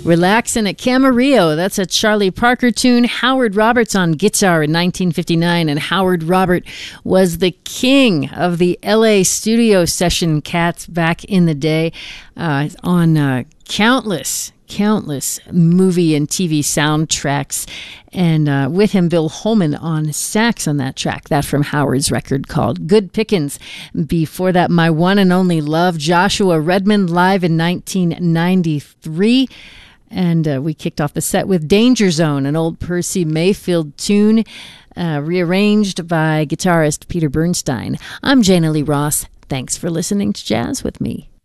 Relaxin' at Camarillo. That's a Charlie Parker tune. Howard Roberts on guitar in 1959. And Howard Robert was the king of the LA studio session cats back in the day on countless movie and TV soundtracks. And with him, Bill Holman on sax on that track. That from Howard's record called Good Pickins. Before that, My One and Only Love, Joshua Redmond, live in 1993. And we kicked off the set with Danger Zone, an old Percy Mayfield tune, rearranged by guitarist Peter Bernstein. I'm Jana Lee Ross. Thanks for listening to Jazz with me.